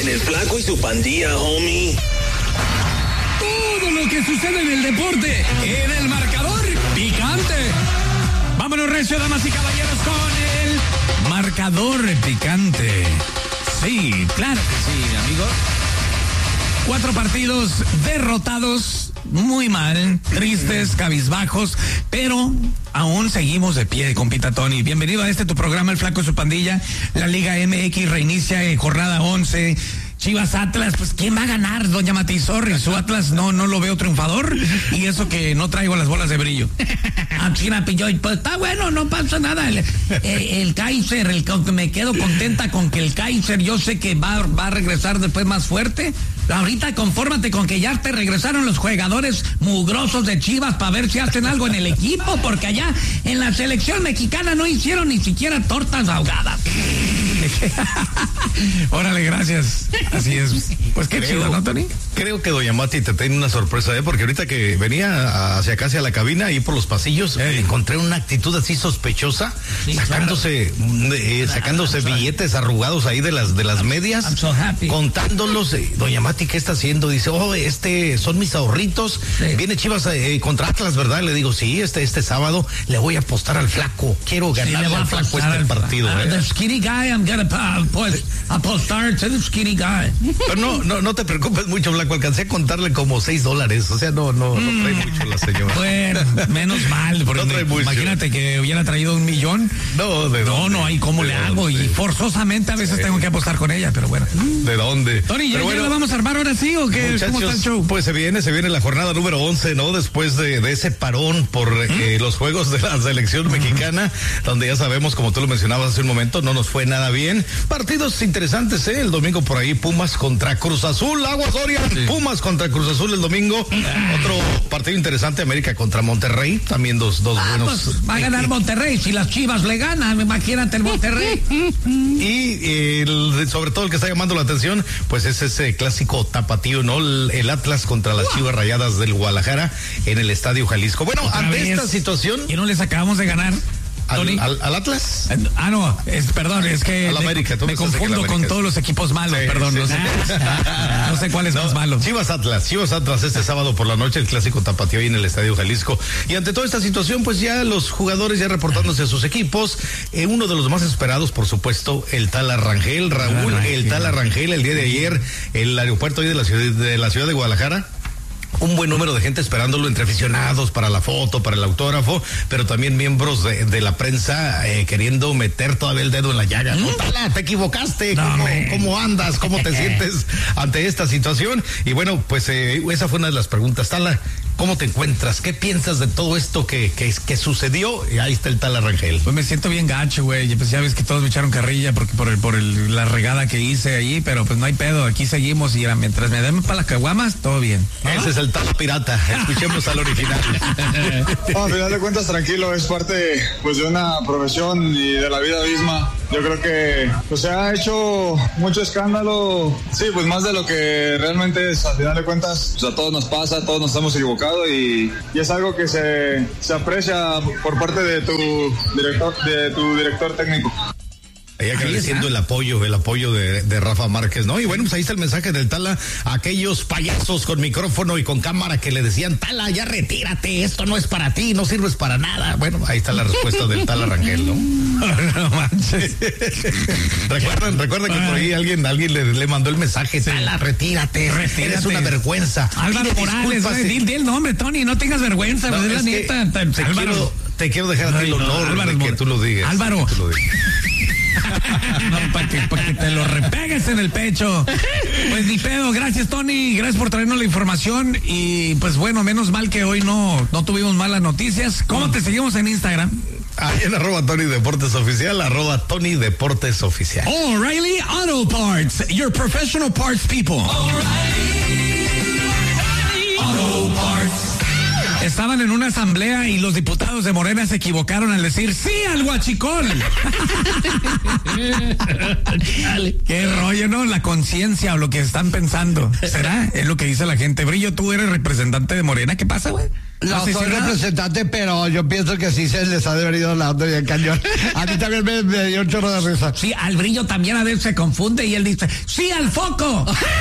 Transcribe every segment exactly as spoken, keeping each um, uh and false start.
En el Flaco y su Pandilla, homie. Todo lo que sucede en el deporte, en el marcador picante. Vámonos, recio, damas y caballeros, con el marcador picante. Sí, claro que sí, amigos. Cuatro partidos derrotados, muy mal, tristes, cabizbajos, pero aún seguimos de pie, compita Tony. Bienvenido a este tu programa, El Flaco y su Pandilla. La Liga M X reinicia en jornada once. Chivas Atlas, pues ¿quién va a ganar, doña Matizorri? Su Atlas no, no lo veo triunfador, y eso que no traigo las bolas de brillo. Ah, China Pilloy, pues está bueno, no pasa nada. El, el, el Kaiser, el, me quedo contenta con que el Kaiser, yo sé que va, va a regresar después más fuerte. Ahorita confórmate con que ya te regresaron los jugadores mugrosos de Chivas para ver si hacen algo en el equipo, porque allá en la selección mexicana no hicieron ni siquiera tortas ahogadas. Órale, gracias. Así es. Pues qué chido, ¿no, Tony? Creo que doña Mati te tiene una sorpresa, ¿eh? Porque ahorita que venía hacia acá, hacia la cabina, ahí por los pasillos, eh, encontré una actitud así sospechosa, sí, sacándose, claro. eh, sacándose claro, billetes arrugados ahí de las de las I'm, medias, I'm so contándolos. Eh, doña Mati, ¿qué está haciendo? Dice, oh, este, son mis ahorritos. Sí. Viene Chivas eh, contra Atlas, ¿verdad? Le digo, sí, este, este sábado le voy a apostar al Flaco. Quiero ganarle sí, al Flaco este al, partido. Uh, eh. The skinny guy, I'm gonna uh, apostar to the skinny guy. Pero no, no, no te preocupes mucho, Flaco. Alcancé a contarle como seis dólares. O sea, no, no, mm. no trae mucho la señora. Bueno, menos mal. Porque no trae mucho. Imagínate que hubiera traído un millón. No, ¿de dónde? No, no, ahí cómo ¿De le dónde? hago. Y forzosamente a veces sí. tengo que apostar con ella, pero bueno. ¿De dónde? Tony, ¿ya, bueno, ya la vamos a armar ahora sí o qué? Muchachos, ¿cómo está el show? Pues se viene, se viene la jornada número once, ¿no? Después de, de ese parón por ¿Mm? eh, los juegos de la selección mexicana, donde ya sabemos, como tú lo mencionabas hace un momento, no nos fue nada bien. Partidos interesantes, ¿eh? El domingo por ahí, Pumas contra Cruz Azul, Aguas Orion, sí. Pumas contra Cruz Azul el domingo. Otro partido interesante, América contra Monterrey, también dos, dos ah, buenos. Pues, va a ganar Monterrey, si las Chivas le ganan, imagínate el Monterrey. Y el, sobre todo el que está llamando la atención, pues es ese clásico tapatío, ¿no? El, el Atlas contra las Chivas Rayadas del Guadalajara en el Estadio Jalisco. Bueno, ante vez, esta situación. ¿Y no les acabamos de ganar? ¿Al, al, ¿Al Atlas? Ah, no, es, perdón, es que al América, me, me confundo con todos los equipos malos, sí, perdón, sí, no, sé, sí. no sé cuál es no, más malo. Chivas Atlas, Chivas Atlas este sábado por la noche, el clásico tapatío ahí en el Estadio Jalisco. Y ante toda esta situación, pues ya los jugadores ya reportándose a sus equipos, eh, uno de los más esperados, por supuesto, el Tala Rangel, Raúl, Rangel. el Tala Rangel, el día de ayer, el aeropuerto ahí de la ciudad de la ciudad de Guadalajara. Un buen número de gente esperándolo, entre aficionados para la foto, para el autógrafo, pero también miembros de, de la prensa eh, queriendo meter todavía el dedo en la llaga. ¿Mm? No, Tala, te equivocaste. No, ¿Cómo, ¿Cómo andas? ¿Cómo te sientes ante esta situación? Y bueno, pues eh, esa fue una de las preguntas. Tala, ¿cómo te encuentras? ¿Qué piensas de todo esto que, que, que sucedió? Y ahí está el Tala Rangel. Pues me siento bien gacho, güey. Pues ya ves que todos me echaron carrilla porque por el, por el, la regada que hice ahí, pero pues no hay pedo. Aquí seguimos y mientras me den para las caguamas, todo bien. Ese es el Tala Pirata. Escuchemos al original. No, al final de cuentas, tranquilo, es parte pues de una profesión y de la vida misma. Yo creo que pues, se ha hecho mucho escándalo, sí, pues más de lo que realmente es. Al final de cuentas, pues, a todos nos pasa, todos nos hemos equivocado y, y es algo que se, se aprecia por parte de tu director, de tu director técnico. Ahí agradeciendo el apoyo, el apoyo de, de Rafa Márquez, ¿no? Y bueno, pues ahí está el mensaje del Tala a aquellos payasos con micrófono y con cámara que le decían, Tala, ya retírate, esto no es para ti, no sirves para nada. Bueno, ahí está la respuesta del Tala Rangel, ¿no? No manches. recuerden, recuerden que por ahí alguien, alguien le, le mandó el mensaje, sí. Tala, retírate, retírate, eres una vergüenza. Álvaro Morales, di, di el nombre, Tony, no tengas vergüenza, no, pues es la neta. Te, te, quiero, te quiero dejar a ti el honor no, de que tú lo digas. Álvaro. Tú lo digas. No, para que, pa que te lo repegues en el pecho. Pues ni pedo, gracias Tony, gracias por traernos la información. Y pues bueno, menos mal que hoy no, no tuvimos malas noticias. ¿Cómo te seguimos en Instagram? Ahí en arroba Tony Deportes Oficial, arroba Tony Deportes Oficial. O'Reilly Auto Parts, your professional parts people. O'Reilly Auto Parts. Estaban en una asamblea y los diputados de Morena se equivocaron al decir sí al huachicol. Qué rollo, ¿no? La conciencia o lo que están pensando. ¿Será? Es lo que dice la gente. Brillo, tú eres representante de Morena. ¿Qué pasa, güey? No soy representante, pero yo pienso que sí se les ha de haber ido la onda bien cañón. A mí también me, me dio un chorro de risa. Sí, al Brillo también a veces se confunde y él dice, ¡sí, al foco!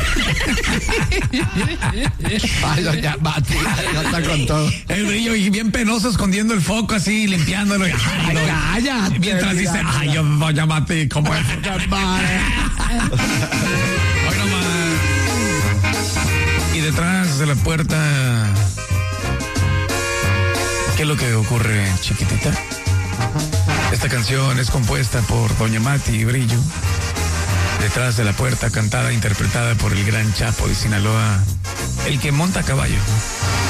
Ay, doña Mati, ya está con todo. El Brillo y bien penoso escondiendo el foco así, limpiándolo. Ay, ay, cállate. Mientras dice, ay, yo, doña Mati, ¿cómo es? Hoy nomás. Y detrás de la puerta... ¿Qué es lo que ocurre, chiquitita? Esta canción es compuesta por doña Mati Brillo. Detrás de la puerta, cantada e interpretada por el gran Chapo de Sinaloa, el que monta a caballo.